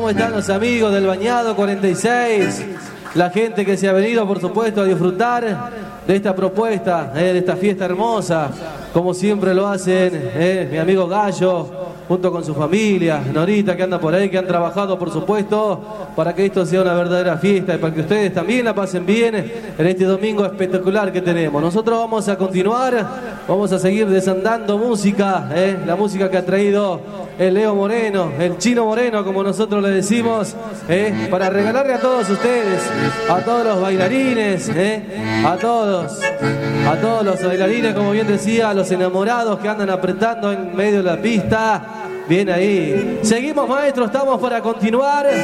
¿Cómo están los amigos del Bañado 46? La gente que se ha venido, por supuesto, a disfrutar de esta propuesta, de esta fiesta hermosa, como siempre lo hacen mi amigo Gallo, junto con su familia, Norita que anda por ahí, que han trabajado, por supuesto, para que esto sea una verdadera fiesta y para que ustedes también la pasen bien en este domingo espectacular que tenemos. Nosotros vamos a continuar, vamos a seguir desandando música, la música que ha traído el Leo Moreno, el Chino Moreno, como nosotros le decimos, para regalarle a todos ustedes, a todos los bailarines, a todos los bailarines, como bien decía, a los enamorados que andan apretando en medio de la pista. Bien ahí. Seguimos, maestro, estamos para continuar.